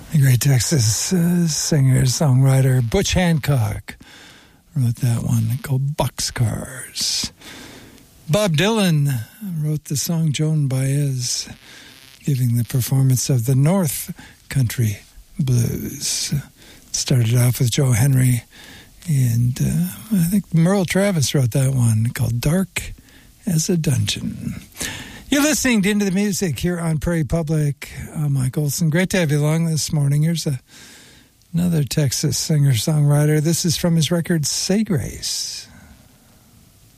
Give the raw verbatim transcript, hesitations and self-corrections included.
The great Texas uh, singer-songwriter Butch Hancock wrote that one called Boxcars. Bob Dylan wrote the song Joan Baez, giving the performance of the North Country Blues. Started off with Joe Henry, and uh, I think Merle Travis wrote that one called Dark as a Dungeon. You're listening to Into the Music here on Prairie Public. I'm Mike Olson. Great to have you along this morning. Here's a, another Texas singer-songwriter. This is from his record, Say Grace.